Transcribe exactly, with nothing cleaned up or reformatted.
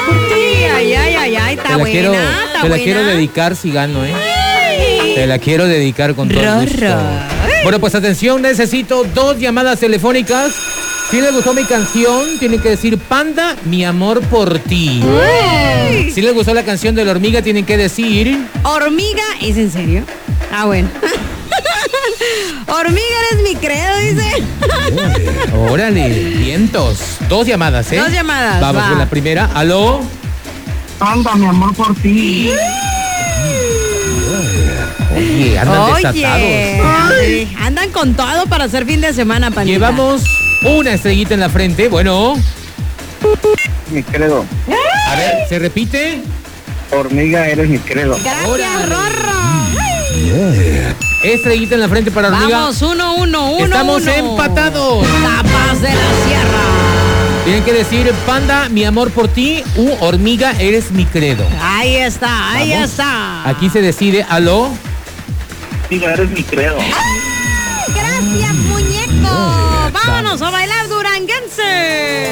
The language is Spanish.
por ti. Ay, ay, ay, ay, está Te la buena, quiero, está te la buena. quiero dedicar si gano, ¿eh? Te la quiero dedicar con todo Rorro. gusto. Bueno, pues atención, necesito dos llamadas telefónicas. Si les gustó mi canción, tienen que decir Panda, mi amor por ti. Uy. Si les gustó la canción de la hormiga, tienen que decir Hormiga, ¿es en serio? Ah, bueno. Hormiga eres mi credo, dice. órale, vientos. Dos llamadas, ¿eh? Dos llamadas, Vamos va. con la primera. ¿Aló? Panda, mi amor por ti. Oye, andan desatados. Oye, andan con todo para hacer fin de semana, panita. Llevamos una estrellita en la frente. Bueno, Mi credo. a ver, ¿se repite? Hormiga, eres mi credo. Gracias, Órale. Rorro. Estrellita en la frente para hormiga. Vamos, uno, uno, uno, Estamos uno. empatados. Tapas de la sierra. Tienen que decir Panda, mi amor por ti, u hormiga, eres mi credo. Ahí está, ahí Vamos. está. Aquí se decide. ¿Aló? Hormiga, eres mi credo. Gracias, muñeco. Vámonos a bailar duranguense.